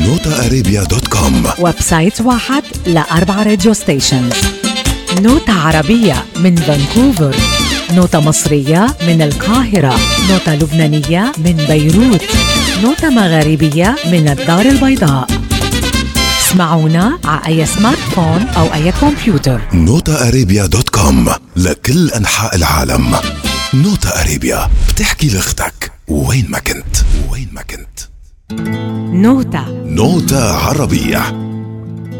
notaarabia.com. ويب سايت واحد ل4 راديو ستيشنز. نوتة عربية من فانكوفر، نوتة مصرية من القاهرة، نوتة لبنانية من بيروت، نوتة مغاربية من الدار البيضاء. اسمعونا على أي سمارت فون أو أي كمبيوتر. notaarabia.com لكل أنحاء العالم. نوتا أرابيا بتحكي لأختك وين ما كنت. نوتة نوتا عربية.